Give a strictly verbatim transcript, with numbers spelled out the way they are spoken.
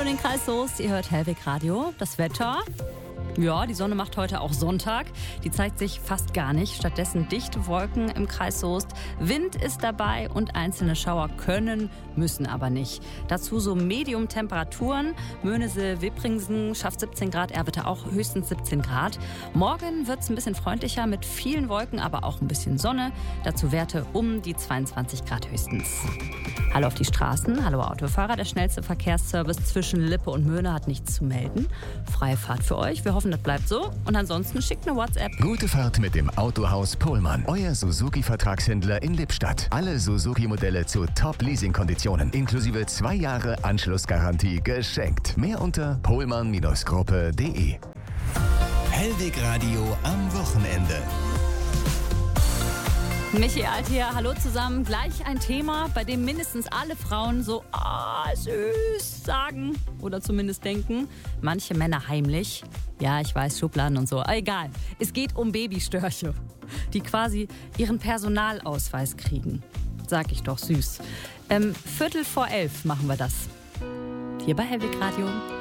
in den Kreis Soest, ihr hört Hellweg Radio. Das Wetter? Ja, die Sonne macht heute auch Sonntag. Die zeigt sich fast gar nicht. Stattdessen dichte Wolken im Kreis Soest. Wind ist dabei und einzelne Schauer können, müssen aber nicht. Dazu so Medium-Temperaturen. Möhnesee, Wippringsen schafft siebzehn Grad, Erwitte auch höchstens siebzehn Grad. Morgen wird es ein bisschen freundlicher mit vielen Wolken, aber auch ein bisschen Sonne. Dazu Werte um die zweiundzwanzig Grad höchstens. Hallo auf die Straßen, hallo Autofahrer. Der schnellste Verkehrsservice zwischen Lippe und Möhne hat nichts zu melden. Freie Fahrt für euch. Wir hoffen, das bleibt so. Und ansonsten schickt eine WhatsApp. Gute Fahrt mit dem Autohaus Pohlmann. Euer Suzuki-Vertragshändler in Lippstadt. Alle Suzuki-Modelle zu Top-Leasing-Konditionen. Inklusive zwei Jahre Anschlussgarantie geschenkt. Mehr unter pohlmann Gruppe punkt de. Hellweg Radio am Wochenende. Michi Alt hier, hallo zusammen. Gleich ein Thema, bei dem mindestens alle Frauen so ah, süß sagen oder zumindest denken. Manche Männer heimlich. Ja, ich weiß, Schubladen und so. Egal. Es geht um Babystörche, die quasi ihren Personalausweis kriegen. Sag ich doch, süß. Ähm, Viertel vor elf machen wir das. Hier bei Hellweg Radio.